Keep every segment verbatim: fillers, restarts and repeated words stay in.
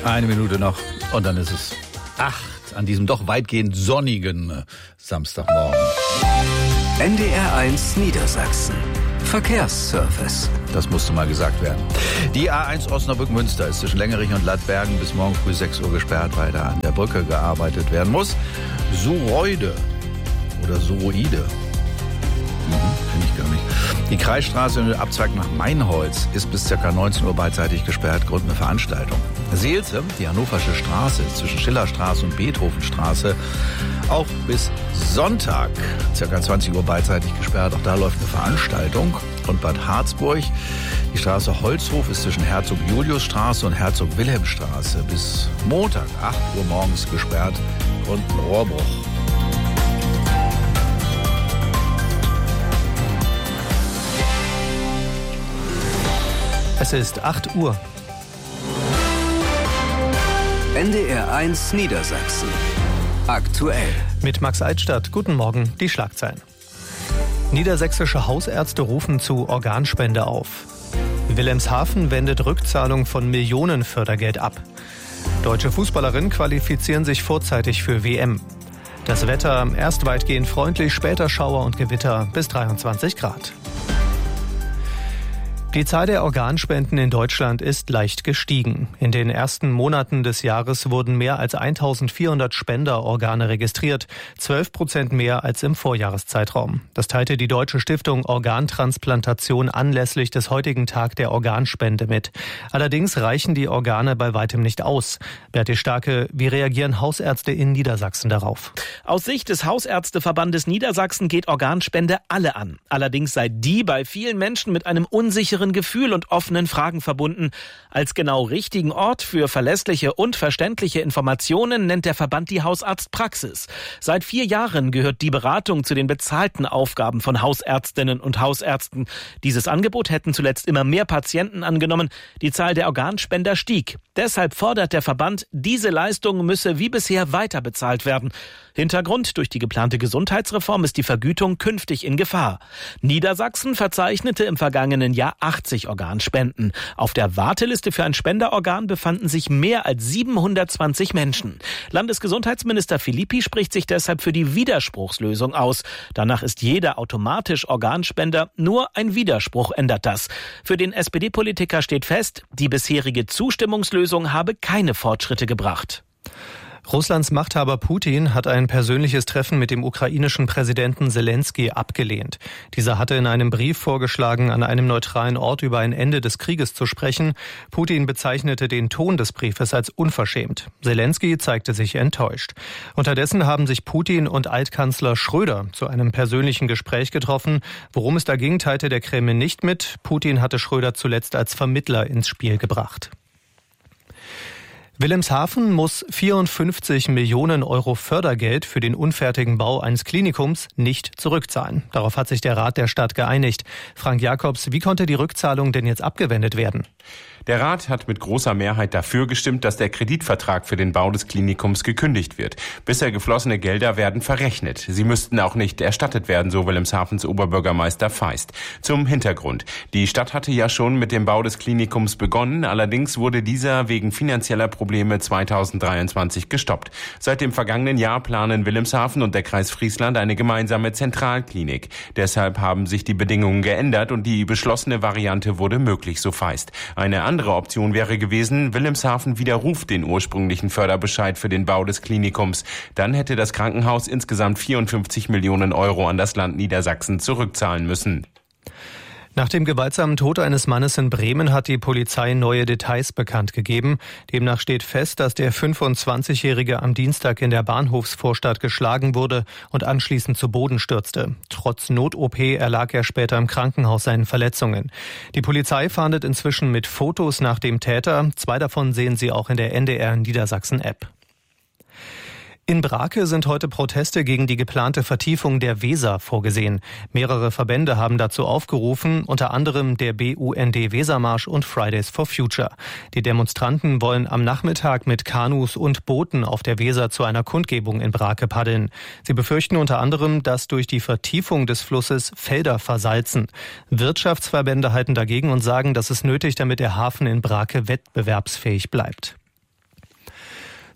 Eine Minute noch und dann ist es acht an diesem doch weitgehend sonnigen Samstagmorgen. N D R eins Niedersachsen. Verkehrsservice. Das musste mal gesagt werden. Die A eins Osnabrück-Münster ist zwischen Längerich und Lattbergen bis morgen früh sechs Uhr gesperrt, weil da an der Brücke gearbeitet werden muss. Suroide oder Suroide. Mhm, finde ich gar nicht. Die Kreisstraße in der Abzweig nach Mainholz ist bis ca. neunzehn Uhr beidseitig gesperrt, Grund eine Veranstaltung. Seelze, die Hannoversche Straße zwischen Schillerstraße und Beethovenstraße, auch bis Sonntag ca. zwanzig Uhr beidseitig gesperrt. Auch da läuft eine Veranstaltung. Und Bad Harzburg, die Straße Holzhof ist zwischen Herzog-Julius-Straße und Herzog-Wilhelm-Straße bis Montag acht Uhr morgens gesperrt, Grund ein Rohrbruch. Es ist acht Uhr. N D R eins Niedersachsen. Aktuell. Mit Max Eitstadt. Guten Morgen, die Schlagzeilen. Niedersächsische Hausärzte rufen zu Organspende auf. Wilhelmshaven wendet Rückzahlung von Millionen Fördergeld ab. Deutsche Fußballerinnen qualifizieren sich vorzeitig für W M. Das Wetter erst weitgehend freundlich, später Schauer und Gewitter bis dreiundzwanzig Grad. Die Zahl der Organspenden in Deutschland ist leicht gestiegen. In den ersten Monaten des Jahres wurden mehr als eintausendvierhundert Spenderorgane registriert, zwölf Prozent mehr als im Vorjahreszeitraum. Das teilte die Deutsche Stiftung Organtransplantation anlässlich des heutigen Tag der Organspende mit. Allerdings reichen die Organe bei weitem nicht aus. Berti Starke, wie reagieren Hausärzte in Niedersachsen darauf? Aus Sicht des Hausärzteverbandes Niedersachsen geht Organspende alle an. Allerdings sei die bei vielen Menschen mit einem unsicheren Gefühl und offenen Fragen verbunden. Als genau richtigen Ort für verlässliche und verständliche Informationen nennt der Verband die Hausarztpraxis. Seit vier Jahren gehört die Beratung zu den bezahlten Aufgaben von Hausärztinnen und Hausärzten. Dieses Angebot hätten zuletzt immer mehr Patienten angenommen. Die Zahl der Organspender stieg. Deshalb fordert der Verband, diese Leistung müsse wie bisher weiter bezahlt werden. Hintergrund: durch die geplante Gesundheitsreform ist die Vergütung künftig in Gefahr. Niedersachsen verzeichnete im vergangenen Jahr achtzig Organspenden. Auf der Warteliste für ein Spenderorgan befanden sich mehr als siebenhundertzwanzig Menschen. Landesgesundheitsminister Philippi spricht sich deshalb für die Widerspruchslösung aus. Danach ist jeder automatisch Organspender, nur ein Widerspruch ändert das. Für den S P D-Politiker steht fest, die bisherige Zustimmungslösung habe keine Fortschritte gebracht. Russlands Machthaber Putin hat ein persönliches Treffen mit dem ukrainischen Präsidenten Selenskyj abgelehnt. Dieser hatte in einem Brief vorgeschlagen, an einem neutralen Ort über ein Ende des Krieges zu sprechen. Putin bezeichnete den Ton des Briefes als unverschämt. Selenskyj zeigte sich enttäuscht. Unterdessen haben sich Putin und Altkanzler Schröder zu einem persönlichen Gespräch getroffen. Worum es da ging, teilte der Kreml nicht mit. Putin hatte Schröder zuletzt als Vermittler ins Spiel gebracht. Wilhelmshaven muss vierundfünfzig Millionen Euro Fördergeld für den unfertigen Bau eines Klinikums nicht zurückzahlen. Darauf hat sich der Rat der Stadt geeinigt. Frank Jakobs, wie konnte die Rückzahlung denn jetzt abgewendet werden? Der Rat hat mit großer Mehrheit dafür gestimmt, dass der Kreditvertrag für den Bau des Klinikums gekündigt wird. Bisher geflossene Gelder werden verrechnet. Sie müssten auch nicht erstattet werden, so Wilhelmshavens Oberbürgermeister Feist. Zum Hintergrund: Die Stadt hatte ja schon mit dem Bau des Klinikums begonnen, allerdings wurde dieser wegen finanzieller Probleme zweitausenddreiundzwanzig gestoppt. Seit dem vergangenen Jahr planen Wilhelmshaven und der Kreis Friesland eine gemeinsame Zentralklinik. Deshalb haben sich die Bedingungen geändert und die beschlossene Variante wurde möglich, so Feist. Eine andere Option wäre gewesen, Wilhelmshaven widerruft den ursprünglichen Förderbescheid für den Bau des Klinikums. Dann hätte das Krankenhaus insgesamt vierundfünfzig Millionen Euro an das Land Niedersachsen zurückzahlen müssen. Nach dem gewaltsamen Tod eines Mannes in Bremen hat die Polizei neue Details bekannt gegeben. Demnach steht fest, dass der fünfundzwanzigjährige am Dienstag in der Bahnhofsvorstadt geschlagen wurde und anschließend zu Boden stürzte. Trotz Not-O P erlag er später im Krankenhaus seinen Verletzungen. Die Polizei fahndet inzwischen mit Fotos nach dem Täter. Zwei davon sehen Sie auch in der N D R Niedersachsen-App. In Brake sind heute Proteste gegen die geplante Vertiefung der Weser vorgesehen. Mehrere Verbände haben dazu aufgerufen, unter anderem der B U N D-Wesermarsch und Fridays for Future. Die Demonstranten wollen am Nachmittag mit Kanus und Booten auf der Weser zu einer Kundgebung in Brake paddeln. Sie befürchten unter anderem, dass durch die Vertiefung des Flusses Felder versalzen. Wirtschaftsverbände halten dagegen und sagen, das ist nötig, damit der Hafen in Brake wettbewerbsfähig bleibt.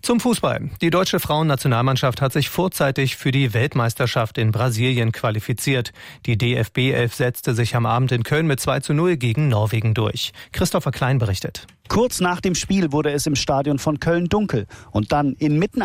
Zum Fußball. Die deutsche Frauennationalmannschaft hat sich vorzeitig für die Weltmeisterschaft in Brasilien qualifiziert. Die D F B elf setzte sich am Abend in Köln mit zwei zu null gegen Norwegen durch. Christopher Klein berichtet. Kurz nach dem Spiel wurde es im Stadion von Köln dunkel und dann inmitten